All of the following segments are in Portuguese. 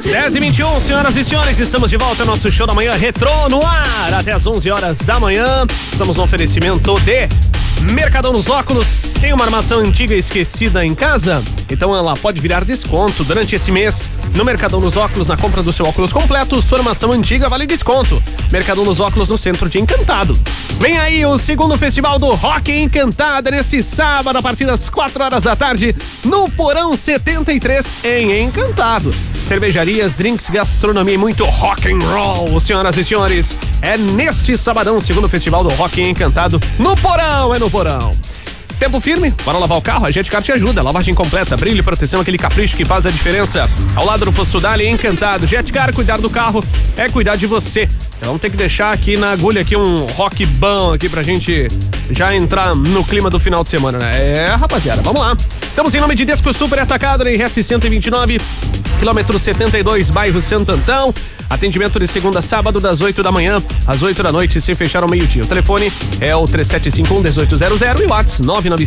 10h21, senhoras e senhores, estamos de volta ao nosso show da manhã retrô no ar até as 11 horas da manhã. Estamos no oferecimento de Mercadão nos Óculos. Tem uma armação antiga esquecida em casa? Então ela pode virar desconto durante esse mês. No Mercadão nos Óculos, na compra do seu óculos completo, sua armação antiga vale desconto. Mercadão nos Óculos, no centro de Encantado. Vem aí o segundo festival do Rock Encantada neste sábado a partir das 4 horas da tarde no Porão 73 em Encantado. Cervejarias, drinks, gastronomia e muito rock and roll, senhoras e senhores. É neste sabadão o segundo festival do Rock Encantado no Porão, é no Porão. Tempo firme? Bora lavar o carro? A Jetcar te ajuda. Lavagem completa, brilho e proteção, aquele capricho que faz a diferença. Ao lado do Posto Dali, Encantado. Jetcar, cuidar do carro é cuidar de você. Vamos ter que deixar aqui na agulha aqui um rock bom aqui pra gente já entrar no clima do final de semana, né? Rapaziada, vamos lá. Estamos em nome de Desco Super Atacado, em RS 129, quilômetro 72, bairro Santo Antão. Atendimento de segunda a sábado, das 8 da manhã às 8 da noite, sem fechar ao meio-dia. O telefone é o 3751-1800 e o WhatsApp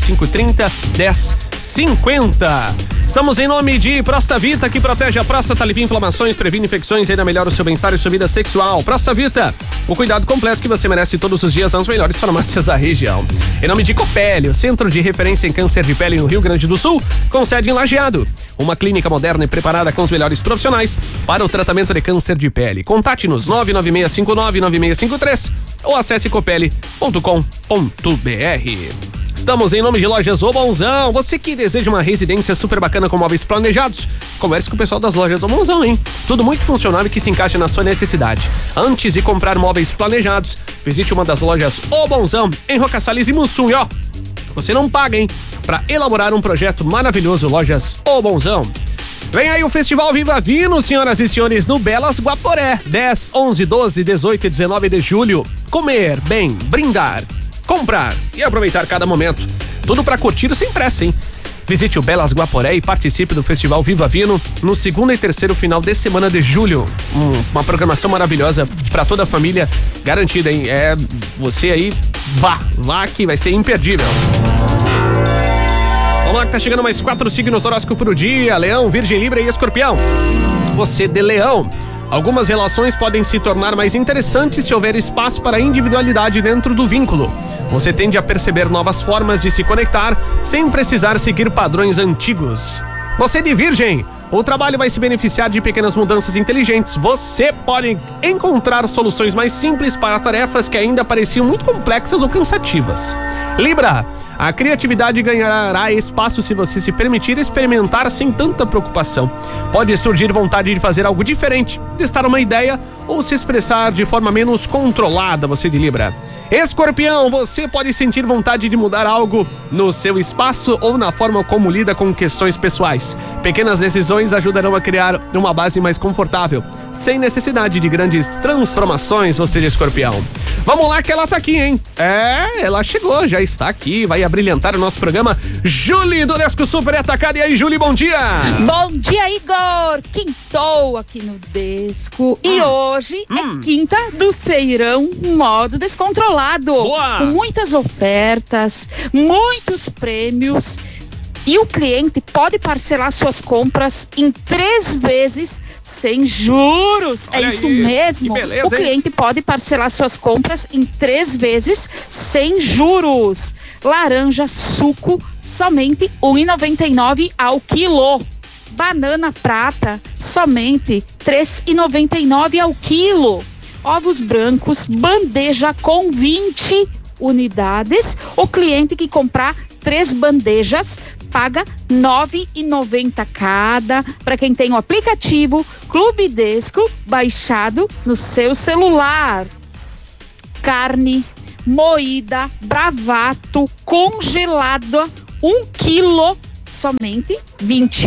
99530-1050. Estamos em nome de Prostavita, que protege a próstata, alivia inflamações, previne infecções e ainda melhora o seu bem-estar e sua vida sexual. Prostavita, o cuidado completo que você merece todos os dias nas melhores farmácias da região. Em nome de Copeli, o centro de referência em câncer de pele no Rio Grande do Sul, com sede em Lajeado. Uma clínica moderna e preparada com os melhores profissionais para o tratamento de câncer de pele. Contate-nos 996599653 ou acesse copeli.com.br. Estamos em nome de Lojas O Bonzão. Você que deseja uma residência super bacana com móveis planejados, converse com o pessoal das Lojas O Bonzão, hein? Tudo muito funcional e que se encaixa na sua necessidade. Antes de comprar móveis planejados, visite uma das Lojas O Bonzão em Roca Salles e Mussum. E ó, você não paga, hein? Para elaborar um projeto maravilhoso, Lojas O Bonzão. Vem aí o Festival Viva Vino, senhoras e senhores, no Belas Guaporé. 10, 11, 12, 18 e 19 de julho. Comer bem, brindar, comprar e aproveitar cada momento. Tudo para curtir sem pressa, hein? Visite o Belas Guaporé e participe do Festival Viva Vino no segundo e terceiro final de semana de julho. Uma programação maravilhosa para toda a família, garantida, hein? Você aí, vá que vai ser imperdível. Vamos lá que tá chegando mais 4 signos do horóscopo pro dia: Leão, Virgem, Libra e Escorpião. Você de Leão. Algumas relações podem se tornar mais interessantes se houver espaço para individualidade dentro do vínculo. Você tende a perceber novas formas de se conectar sem precisar seguir padrões antigos. Você de Virgem. O trabalho vai se beneficiar de pequenas mudanças inteligentes. Você pode encontrar soluções mais simples para tarefas que ainda pareciam muito complexas ou cansativas. Libra. A criatividade ganhará espaço se você se permitir experimentar sem tanta preocupação. Pode surgir vontade de fazer algo diferente, testar uma ideia ou se expressar de forma menos controlada, você de Libra. Escorpião, você pode sentir vontade de mudar algo no seu espaço ou na forma como lida com questões pessoais. Pequenas decisões ajudarão a criar uma base mais confortável, sem necessidade de grandes transformações, você de Escorpião. Vamos lá que ela tá aqui, hein? Ela chegou, já está aqui, vai abrilhantar o nosso programa. Julie do Desco Super Atacado. E aí, Julie, bom dia! Bom dia, Igor! Quintou aqui no Desco. E hoje é quinta do feirão modo descontrolado. Boa! Com muitas ofertas, muitos prêmios. E o cliente pode parcelar suas compras em 3 vezes sem juros. Olha, é isso aí, mesmo. que beleza, o cliente pode parcelar suas compras em 3 vezes sem juros. Laranja suco, somente R$ 1,99 ao quilo. Banana prata, somente R$ 3,99 ao quilo. Ovos brancos, bandeja com 20 unidades. O cliente que comprar 3 bandejas paga R$ 9,90 cada. Para quem tem o aplicativo Clube Desco baixado no seu celular. Carne moída, bravato, congelada, 1 quilo, somente R$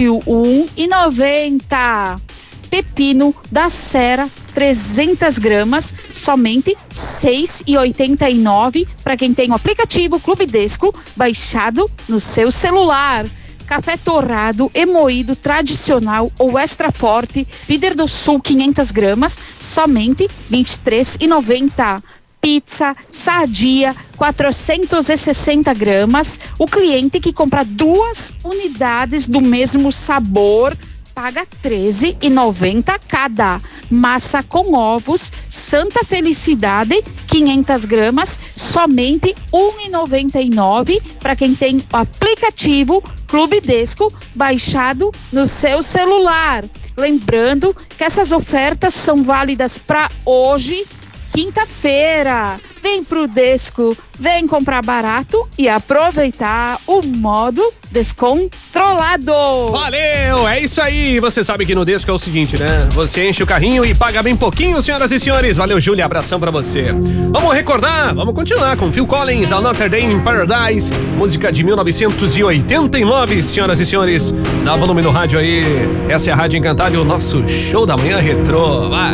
21,90. Pepino da Serra, 300 gramas, somente R$ 6,89 para quem tem o aplicativo Clube Desco baixado no seu celular. Café torrado e moído tradicional ou extra forte, líder do sul, 500 gramas, somente R$ 23,90. Pizza Sadia, 460 gramas. O cliente que compra 2 unidades do mesmo sabor paga R$13,90 cada. Massa com ovos Santa Felicidade, 500 gramas, somente R$1,99 para quem tem o aplicativo Clube Desco baixado no seu celular. Lembrando que essas ofertas são válidas para hoje, quinta-feira. Vem pro Desco, vem comprar barato e aproveitar o modo descontrolado. Valeu, é isso aí. Você sabe que no Desco é o seguinte, né? Você enche o carrinho e paga bem pouquinho, senhoras e senhores. Valeu, Júlia, abração pra você. Vamos recordar, vamos continuar com Phil Collins, Another Day in Paradise, música de 1989, senhoras e senhores. Dá volume no rádio aí. Essa é a Rádio Encantada e o nosso Show da Manhã Retrô. Vai.